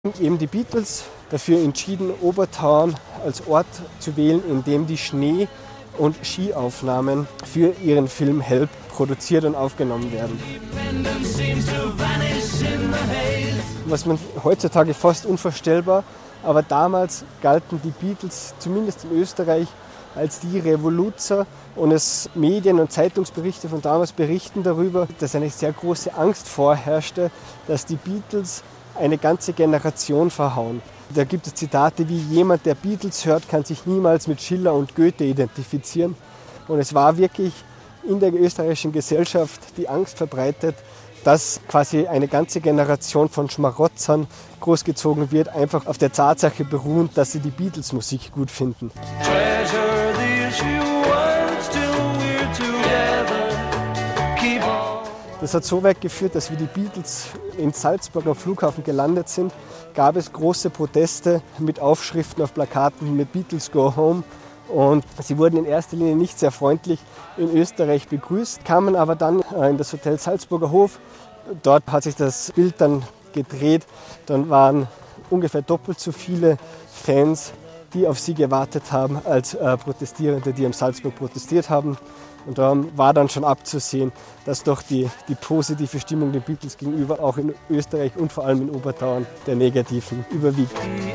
Eben die Beatles dafür entschieden, Obertauern als Ort zu wählen, in dem die Schnee- und Skiaufnahmen für ihren Film Help produziert und aufgenommen werden. Was man heutzutage fast unvorstellbar, aber damals galten die Beatles, zumindest in Österreich, als die Revoluzer, und es Medien und Zeitungsberichte von damals berichten darüber, dass eine sehr große Angst vorherrschte, dass die Beatles eine ganze Generation verhauen. Da gibt es Zitate wie: Jemand, der Beatles hört, kann sich niemals mit Schiller und Goethe identifizieren. Und es war wirklich in der österreichischen Gesellschaft die Angst verbreitet, dass quasi eine ganze Generation von Schmarotzern großgezogen wird, einfach auf der Tatsache beruhend, dass sie die Beatles-Musik gut finden. Das hat so weit geführt, dass wie die Beatles in Salzburg am Flughafen gelandet sind, gab es große Proteste mit Aufschriften auf Plakaten mit Beatles Go Home. Und sie wurden in erster Linie nicht sehr freundlich in Österreich begrüßt, kamen aber dann in das Hotel Salzburger Hof. Dort hat sich das Bild dann gedreht. Dann waren ungefähr doppelt so viele Fans, die auf sie gewartet haben, als Protestierende, die in Salzburg protestiert haben. Und da war dann schon abzusehen, dass doch die positive Stimmung den Beatles gegenüber auch in Österreich und vor allem in Obertauern der negativen überwiegt.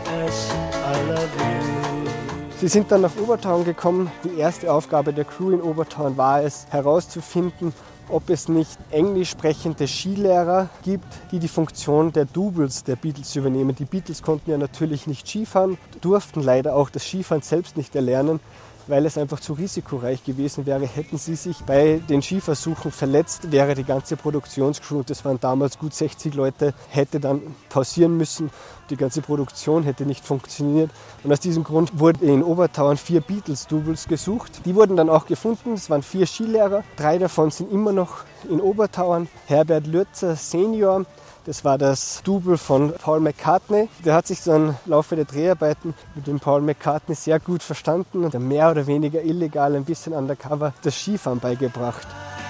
Sie sind dann nach Obertauern gekommen. Die erste Aufgabe der Crew in Obertauern war es, herauszufinden, ob es nicht englisch sprechende Skilehrer gibt, die die Funktion der Doubles der Beatles übernehmen. Die Beatles konnten ja natürlich nicht Skifahren, durften leider auch das Skifahren selbst nicht erlernen, weil es einfach zu risikoreich gewesen wäre. Hätten sie sich bei den Skiversuchen verletzt, wäre die ganze Produktionscrew, das waren damals gut 60 Leute, hätte dann pausieren müssen. Die ganze Produktion hätte nicht funktioniert. Und aus diesem Grund wurden in Obertauern 4 Beatles-Doubles gesucht. Die wurden dann auch gefunden. Es waren 4 Skilehrer. 3 davon sind immer noch in Obertauern. Herbert Lürzer Senior, das war das Double von Paul McCartney. Der hat sich so im Laufe der Dreharbeiten mit dem Paul McCartney sehr gut verstanden und mehr oder weniger illegal, ein bisschen undercover, das Skifahren beigebracht.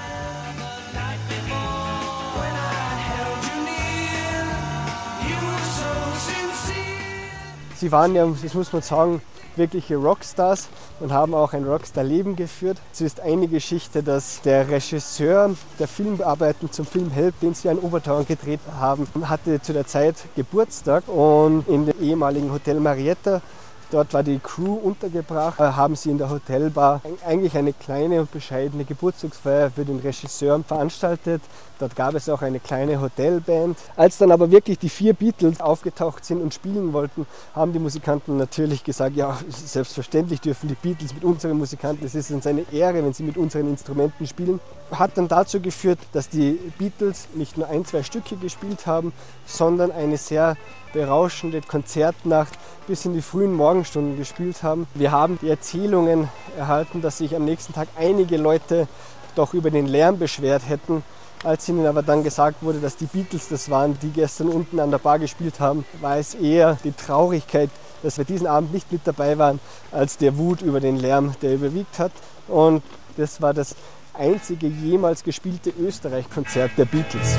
Sie waren ja, das muss man sagen, wirkliche Rockstars und haben auch ein Rockstar-Leben geführt. Es ist eine Geschichte, dass der Regisseur der Filmarbeiten zum Film Help, den sie in Obertauern gedreht haben, hatte zu der Zeit Geburtstag, und in dem ehemaligen Hotel Marietta, dort war die Crew untergebracht, haben sie in der Hotelbar eigentlich eine kleine und bescheidene Geburtstagsfeier für den Regisseur veranstaltet. Dort gab es auch eine kleine Hotelband. Als dann aber wirklich die 4 Beatles aufgetaucht sind und spielen wollten, haben die Musikanten natürlich gesagt, ja, selbstverständlich dürfen die Beatles mit unseren Musikanten, es ist uns eine Ehre, wenn sie mit unseren Instrumenten spielen. Hat dann dazu geführt, dass die Beatles nicht nur 1, 2 Stücke gespielt haben, sondern eine sehr berauschende Konzertnacht bis in die frühen Morgenstunden gespielt haben. Wir haben die Erzählungen erhalten, dass sich am nächsten Tag einige Leute doch über den Lärm beschwert hätten. Als ihnen aber dann gesagt wurde, dass die Beatles das waren, die gestern unten an der Bar gespielt haben, war es eher die Traurigkeit, dass wir diesen Abend nicht mit dabei waren, als der Wut über den Lärm, der überwiegt hat. Und das war das einzige jemals gespielte Österreich-Konzert der Beatles.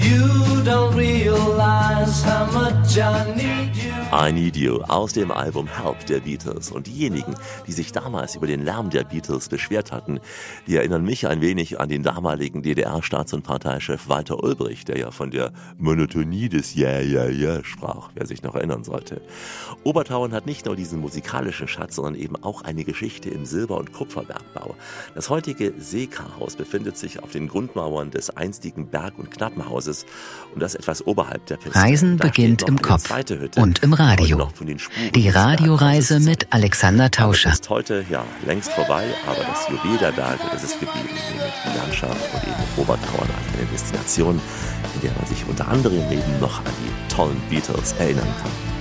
I Need You aus dem Album Help der Beatles. Und diejenigen, die sich damals über den Lärm der Beatles beschwert hatten, die erinnern mich ein wenig an den damaligen DDR-Staats- und Parteichef Walter Ulbricht, der ja von der Monotonie des Ja, ja, ja sprach, wer sich noch erinnern sollte. Obertauern hat nicht nur diesen musikalischen Schatz, sondern eben auch eine Geschichte im Silber- und Kupferbergbau. Das heutige Seekarhaus befindet sich auf den Grundmauern des einstigen Berg- und Knappenhauses und das etwas oberhalb der Piste. Reisen beginnt im Kopf und im Radio. Die Radioreise mit Alexander Tauscher. Das ist heute ja längst vorbei, aber das Juwel der Berge, das ist geblieben, nämlich die Landschaft und eben Obertauern als eine Destination, in der man sich unter anderem eben noch an die tollen Beatles erinnern kann.